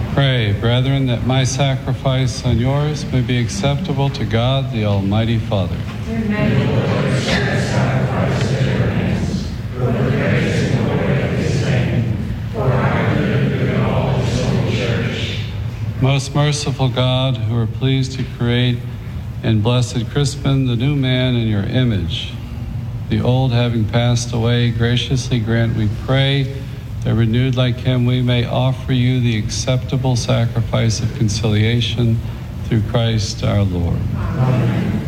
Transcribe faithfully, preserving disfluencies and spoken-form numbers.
Pray, brethren, that my sacrifice and yours may be acceptable to God, the Almighty Father. May the Lord accept the sacrifice at your hands, for the praise and glory of his name, for our good and good of all his holy church. Most merciful God, who are pleased to create in blessed Crispin the new man in your image, the old having passed away, graciously grant, we pray, that renewed like him we may offer you the acceptable sacrifice of conciliation through Christ our Lord. Amen.